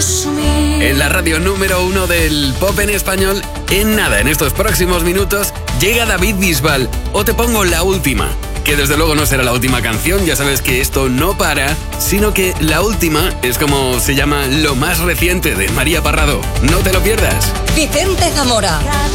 consumir. En la radio número 1 del pop en español, en nada, en estos próximos minutos, llega David Bisbal. O te pongo la última, que desde luego no será la última canción, ya sabes que esto no para, sino que la última es como se llama lo más reciente de María Parrado. No te lo pierdas. Vicente Zamora.